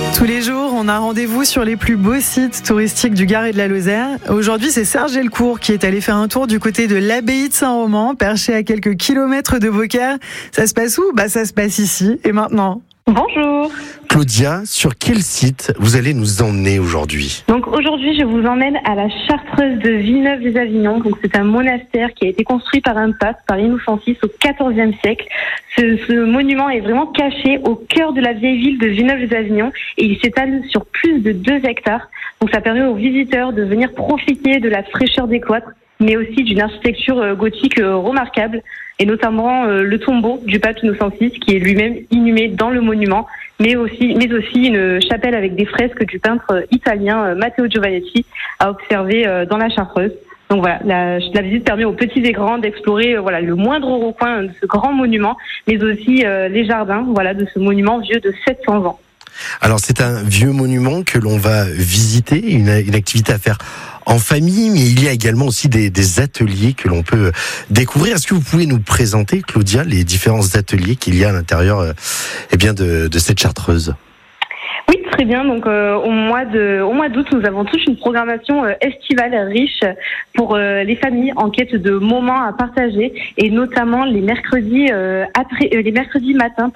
Tous les jours, on a rendez-vous sur les plus beaux sites touristiques du Gard et de la Lozère. Aujourd'hui, c'est Serge Delcourt qui est allé faire un tour du côté de l'abbaye de Saint-Roman, perché à quelques kilomètres de Beaucaire. Ça se passe où ? Ça se passe ici et maintenant. Bonjour. Claudia, sur quel site vous allez nous emmener aujourd'hui ? Donc aujourd'hui, je vous emmène à la Chartreuse de Villeneuve-les-Avignon. Donc c'est un monastère qui a été construit par un pape, par Innocent VI, au XIVe siècle. Ce monument est vraiment caché au cœur de la vieille ville de Villeneuve-les-Avignon et il s'étale sur plus de 2 hectares. Donc ça permet aux visiteurs de venir profiter de la fraîcheur des cloîtres, mais aussi d'une architecture gothique remarquable, et notamment le tombeau du pape Innocent VI, qui est lui-même inhumé dans le monument, mais aussi une chapelle avec des fresques du peintre italien Matteo Giovannetti à observer dans la Chartreuse. Donc voilà, la visite permet aux petits et grands d'explorer le moindre recoin de ce grand monument, mais aussi les jardins de ce monument vieux de 700 ans. Alors c'est un vieux monument que l'on va visiter, une activité à faire en famille, mais il y a également aussi des ateliers que l'on peut découvrir. Est-ce que vous pouvez nous présenter, Claudia, les différents ateliers qu'il y a à l'intérieur de cette Chartreuse ? Oui, très bien. Donc au mois d'août, nous avons tous une programmation estivale riche pour les familles en quête de moments à partager, et notamment les mercredis matins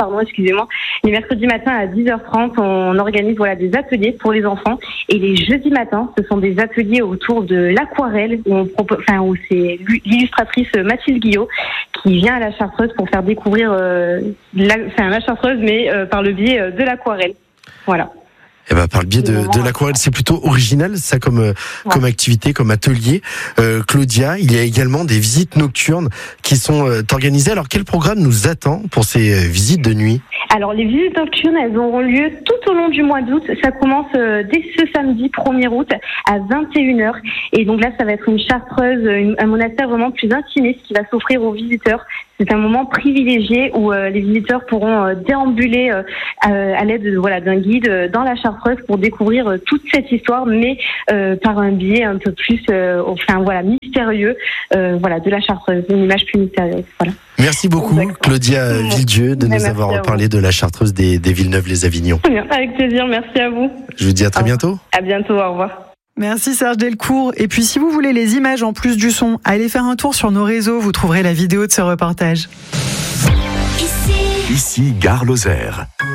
à 10h30, on organise des ateliers pour les enfants, et les jeudis matins, ce sont des ateliers autour de l'aquarelle où c'est l'illustratrice Mathilde Guillot qui vient à la Chartreuse pour faire découvrir la Chartreuse, mais par le biais de l'aquarelle. Voilà. Par le biais de l'aquarelle, c'est plutôt original ça comme activité, comme atelier. Claudia, il y a également des visites nocturnes qui sont organisées. Alors quel programme nous attend pour ces visites de nuit ? Alors les visites nocturnes, elles auront lieu tout au long du mois d'août. Ça commence dès ce samedi 1er août à 21h. Et donc là, ça va être une Chartreuse, un monastère vraiment plus intimiste qui va s'offrir aux visiteurs. C'est un moment privilégié où les visiteurs pourront déambuler à l'aide d'un guide dans la Chartreuse pour découvrir toute cette histoire, mais par un biais un peu plus mystérieux de la Chartreuse, une image plus mystérieuse. Voilà. Merci beaucoup, Claudia Villedieu, de nous avoir parlé de la Chartreuse des Villeneuve-les-Avignon. Avec plaisir, merci à vous. Je vous dis à très bientôt. À bientôt, au revoir. Merci Serge Delcourt. Et puis si vous voulez les images en plus du son, allez faire un tour sur nos réseaux, vous trouverez la vidéo de ce reportage. Ici Gare Lozère.